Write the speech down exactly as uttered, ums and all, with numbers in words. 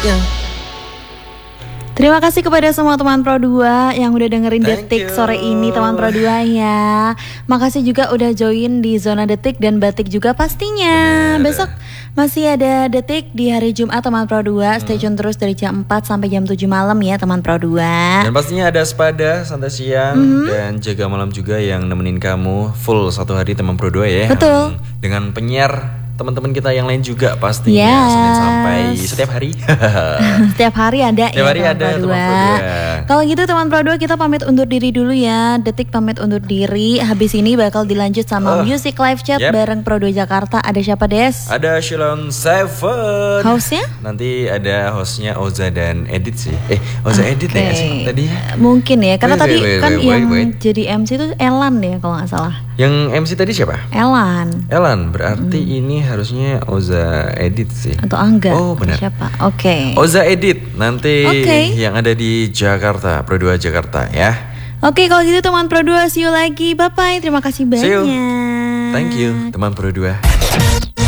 Yeah. Terima kasih kepada semua teman Pro dua yang udah dengerin Thank Detik you. sore ini teman Pro dua ya. Makasih juga udah join di Zona Detik dan Batik juga pastinya. Bener. Besok masih ada Detik di hari Jumat teman Pro dua. Stay tune terus dari jam empat sampai jam tujuh malam ya teman Pro dua. Dan pastinya ada Spada, Santai Siang, Mhm. dan Jaga Malam juga yang nemenin kamu full satu hari teman Pro dua ya. Betul. Hmm, Dengan penyiar teman-teman kita yang lain juga pastinya Yes. Senin sampai setiap hari. Setiap hari ada Setiap ya hari teman ada Pro teman dua. Pro dua. Kalau gitu teman Pro dua kita pamit undur diri dulu ya. Detik pamit undur diri. Habis ini bakal dilanjut sama Oh. Music Live Chat Yep. bareng Pro dua Jakarta. Ada siapa Des? Ada Shilon Seven. Hostnya? Nanti ada hostnya Oza dan Edit sih. Eh, Oza Edit ya nggak sih Oke. tadi? Mungkin ya, karena Wait, tadi wait, wait, kan wait, yang wait. jadi M C itu Elan deh kalau nggak salah. Yang M C tadi siapa? Elan Elan, berarti ini harusnya Oza Edit sih. atau Angga? Oh, benar. Siapa? Oke. Oza Edit nanti Oke. yang ada di Jakarta, Pro dua Jakarta ya. Oke, kalau gitu teman Pro dua, see you lagi. Bye bye. Terima kasih See you. banyak. Thank you, teman Pro dua.